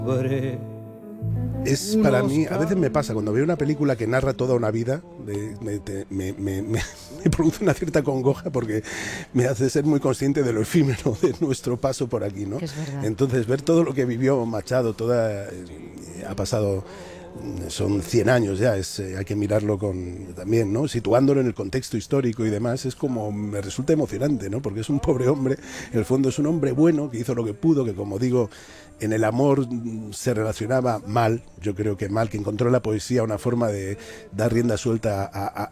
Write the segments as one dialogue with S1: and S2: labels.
S1: Es para mí, a veces me pasa, cuando veo una película que narra toda una vida, me produce una cierta congoja porque me hace ser muy consciente de lo efímero de nuestro paso por aquí, ¿no?
S2: Es verdad.
S1: Entonces, ver todo lo que vivió Machado, ha pasado, son 100 años ya, hay que mirarlo también, ¿no? Situándolo en el contexto histórico y demás, es como, me resulta emocionante, ¿no? Porque es un pobre hombre, en el fondo es un hombre bueno, que hizo lo que pudo, que como digo, en el amor se relacionaba mal, yo creo que mal, que encontró en la poesía una forma de dar rienda suelta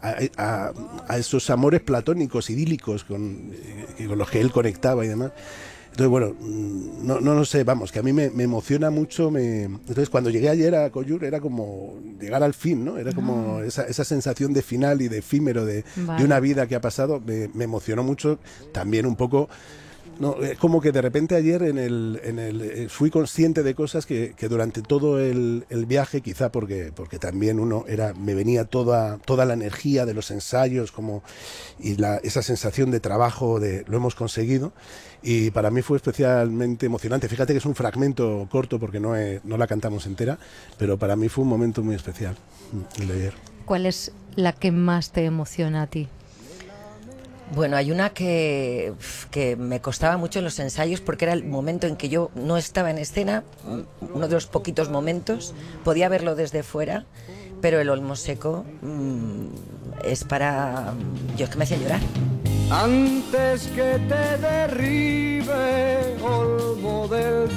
S1: a esos amores platónicos, idílicos, con los que él conectaba y demás. Entonces, bueno, no sé, vamos, que a mí me emociona mucho. Entonces, cuando llegué ayer a Collur era como llegar al fin, ¿no? Era como esa sensación de final y de efímero de una vida que ha pasado. Me emocionó mucho, también un poco. No, es como que de repente ayer fui consciente de cosas que durante todo el viaje, quizá porque también me venía toda la energía de los ensayos esa sensación de trabajo, de lo hemos conseguido, y para mí fue especialmente emocionante. Fíjate que es un fragmento corto porque no la cantamos entera, pero para mí fue un momento muy especial el de ayer.
S2: ¿Cuál es la que más te emociona a ti?
S3: Bueno, hay una que me costaba mucho en los ensayos porque era el momento en que yo no estaba en escena, uno de los poquitos momentos, podía verlo desde fuera, pero el Olmo Seco es para... Yo es que me hacía llorar.
S4: Antes que te derribe Olmo del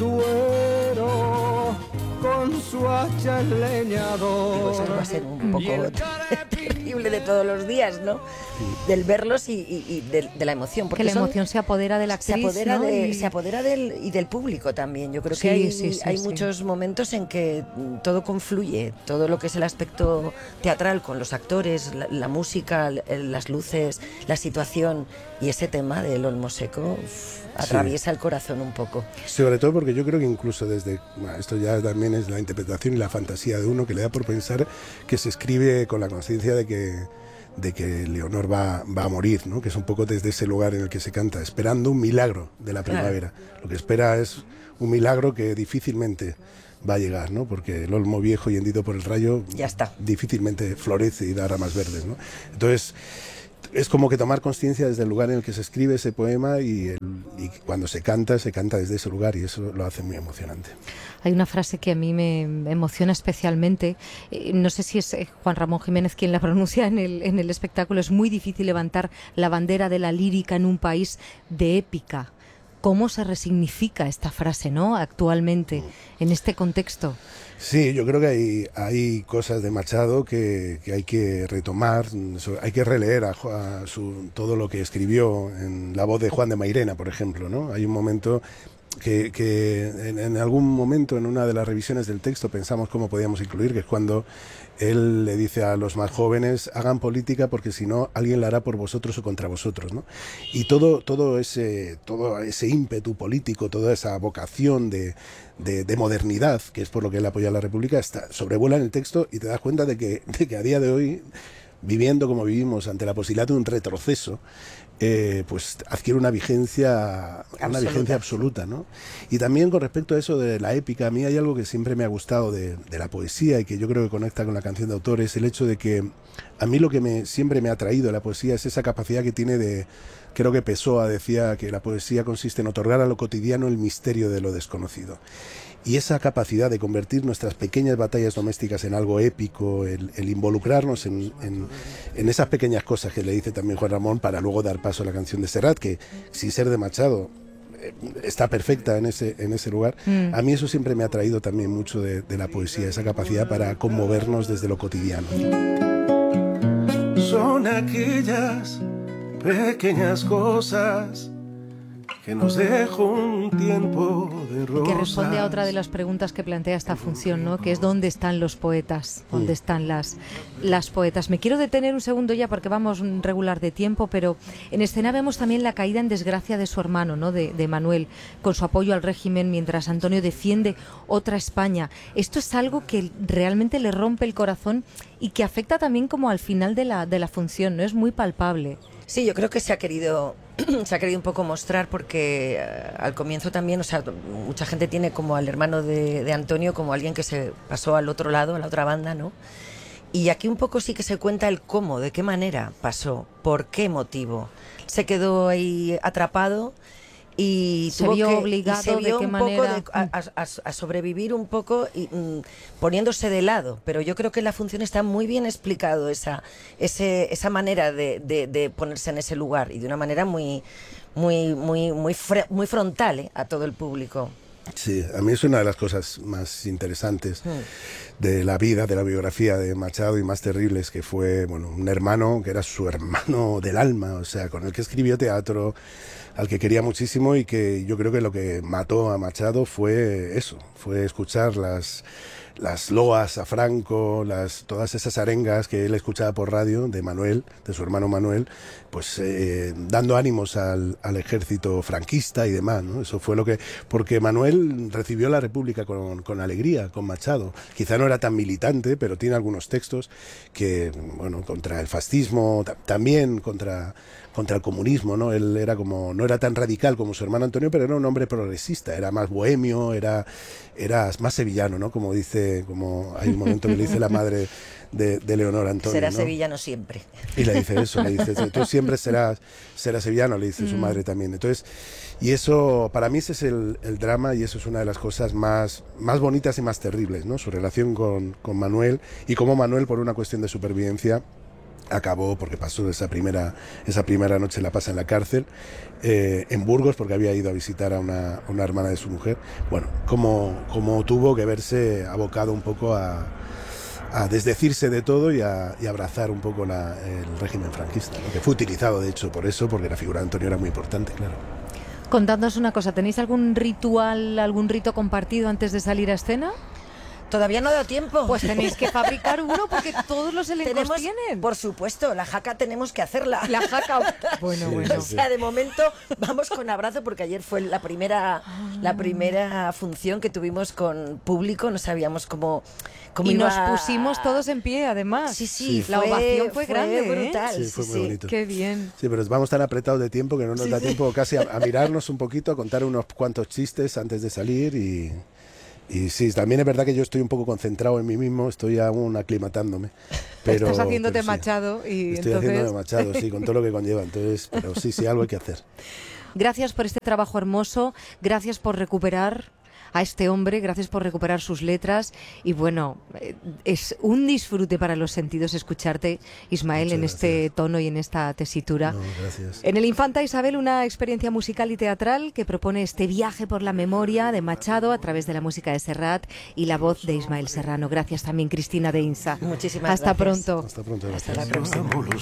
S4: Duero con su hacha el leñador.
S3: Digo, eso va a ser un poco terrible de todos los días, ¿no? Del verlos y de la emoción. Porque
S2: que la emoción se apodera de la actriz,
S3: se apodera del público también. Yo creo que hay muchos momentos en que todo confluye, todo lo que es el aspecto teatral con los actores, la música, las luces, la situación, y ese tema del Olmo Seco atraviesa el corazón un poco.
S1: Sobre todo porque yo creo que incluso esto ya también es la interpretación y la fantasía de uno, que le da por pensar que se escribe con la conciencia de que Leonor va a morir, ¿no? Que es un poco desde ese lugar en el que se canta, esperando un milagro de la primavera. Claro. Lo que espera es un milagro que difícilmente va a llegar, ¿no? Porque el olmo viejo y hendido por el rayo
S3: ya está.
S1: Difícilmente florece y da ramas verdes, ¿no? Entonces, es como que tomar conciencia desde el lugar en el que se escribe ese poema y cuando se canta desde ese lugar, y eso lo hace muy emocionante.
S2: Hay una frase que a mí me emociona especialmente, no sé si es Juan Ramón Jiménez quien la pronuncia en el espectáculo: es muy difícil levantar la bandera de la lírica en un país de épica. ¿Cómo se resignifica esta frase, ¿no?, actualmente, en este contexto?
S1: Sí, yo creo que hay cosas de Machado que hay que retomar, hay que releer todo lo que escribió en la voz de Juan de Mairena, por ejemplo, ¿no? Hay un momento que en algún momento en una de las revisiones del texto pensamos cómo podíamos incluir, que es cuando él le dice a los más jóvenes: hagan política porque si no alguien la hará por vosotros o contra vosotros, ¿no? Y todo ese ímpetu político, toda esa vocación de modernidad, que es por lo que él apoya a la República, sobrevuela en el texto, y te das cuenta de que a día de hoy, viviendo como vivimos ante la posibilidad de un retroceso, pues adquiere una vigencia absoluta, ¿no? Y también con respecto a eso de la épica, a mí hay algo que siempre me ha gustado de la poesía y que yo creo que conecta con la canción de autor, es el hecho de que a mí lo que siempre me ha atraído la poesía es esa capacidad que tiene creo que Pessoa decía que la poesía consiste en otorgar a lo cotidiano el misterio de lo desconocido. Y esa capacidad de convertir nuestras pequeñas batallas domésticas en algo épico, el involucrarnos en esas pequeñas cosas que le dice también Juan Ramón, para luego dar paso a la canción de Serrat, que sin ser de Machado está perfecta en ese lugar. A mí eso siempre me ha traído también mucho de la poesía, esa capacidad para conmovernos desde lo cotidiano.
S5: Son aquellas pequeñas cosas que nos dejó un tiempo de rosas.
S2: Que responde a otra de las preguntas que plantea esta función, ¿no?, que es ¿dónde están los poetas? ¿Dónde están las poetas? Me quiero detener un segundo ya porque vamos regular de tiempo, pero en escena vemos también la caída en desgracia de su hermano, ¿no?, de Manuel, con su apoyo al régimen mientras Antonio defiende otra España. Esto es algo que realmente le rompe el corazón y que afecta también como al final de la función, ¿no? Es muy palpable.
S3: Sí, yo creo que se ha querido se ha querido un poco mostrar porque al comienzo también, o sea, mucha gente tiene como al hermano de Antonio como alguien que se pasó al otro lado, a la otra banda, ¿no? Y aquí un poco sí que se cuenta el cómo, de qué manera pasó, por qué motivo. Se quedó ahí atrapado y
S2: se vio obligado,
S3: de qué
S2: manera
S3: a sobrevivir un poco y, poniéndose de lado, pero yo creo que en la función está muy bien explicado esa manera de ponerse en ese lugar y de una manera muy frontal, a todo el público.
S1: Sí, a mí es una de las cosas más interesantes de la vida, de la biografía de Machado y más terribles, que fue, bueno, un hermano que era su hermano del alma, o sea, con el que escribió teatro, al que quería muchísimo, y que yo creo que lo que mató a Machado fue eso, fue escuchar las loas a Franco, todas esas arengas que él escuchaba por radio de Manuel, de su hermano Manuel, pues dando ánimos al ejército franquista y demás, ¿no? Eso fue lo que... Porque Manuel recibió la República con alegría, con Machado. Quizá no era tan militante, pero tiene algunos textos que, bueno, contra el fascismo, también contra el comunismo, ¿no? Él era como, no era tan radical como su hermano Antonio, pero era un hombre progresista, era más bohemio, era más sevillano, ¿no? Como hay un momento que le dice la madre de Leonor Antonio,
S3: será,
S1: ¿no?
S3: sevillano siempre.
S1: Y le dice eso, le dice, tú siempre serás sevillano, le dice su madre también. Entonces, y eso, para mí ese es el drama, y eso es una de las cosas más bonitas y más terribles, ¿no? Su relación con Manuel, y cómo Manuel, por una cuestión de supervivencia, acabó, porque pasó esa primera noche, la pasa en la cárcel, en Burgos, porque había ido a visitar a una hermana de su mujer. Bueno, como tuvo que verse abocado un poco a desdecirse de todo y a abrazar un poco el régimen franquista, ¿no? Que fue utilizado, de hecho, por eso, porque la figura de Antonio era muy importante, claro.
S2: Contadnos una cosa, ¿tenéis algún ritual, algún rito compartido antes de salir a escena?
S3: Todavía no da tiempo.
S2: Pues tenéis que fabricar uno porque todos los elencos tienen.
S3: Por supuesto, la jaca tenemos que hacerla.
S2: La jaca. Bueno,
S1: Sí,
S2: bueno.
S3: O sea, de momento vamos con abrazo porque ayer fue la primera función que tuvimos con público, no sabíamos cómo
S2: y nos pusimos todos en pie, además.
S3: Sí,
S2: la ovación fue grande,
S3: brutal.
S1: Sí, fue muy bonito.
S2: Qué bien.
S1: Sí, pero vamos tan apretados de tiempo que no nos da tiempo casi a mirarnos un poquito, a contar unos cuantos chistes antes de salir y sí, también es verdad que yo estoy un poco concentrado en mí mismo, estoy aún aclimatándome. Pero,
S2: estás haciéndote
S1: sí,
S2: Machado y
S1: estoy haciéndome Machado, sí, con todo lo que conlleva. Entonces, pero sí, algo hay que hacer.
S2: Gracias por este trabajo hermoso, gracias por recuperar a este hombre, gracias por recuperar sus letras y bueno, es un disfrute para los sentidos escucharte, Ismael, en este tono y en esta tesitura.
S1: No, gracias.
S2: En el Infanta Isabel, una experiencia musical y teatral que propone este viaje por la memoria de Machado a través de la música de Serrat y la voz de Ismael Serrano. Gracias también, Cristina de Insa.
S3: Muchísimas
S2: Hasta
S3: gracias.
S2: pronto.
S1: Hasta pronto.
S3: Hasta la próxima.